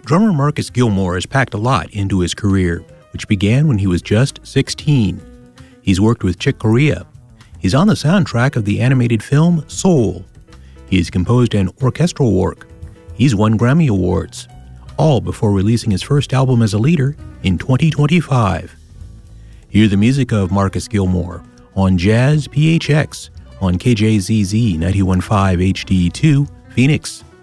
Drummer Marcus Gilmore has packed a lot into his career, which began when he was just 16. He's worked with Chick Corea. He's on the soundtrack of the animated film Soul. He has composed an orchestral work. He's won Grammy Awards, all before releasing his first album as a leader in 2025. Hear the music of Marcus Gilmore on Jazz PHX on KJZZ 91.5 HD2, Phoenix.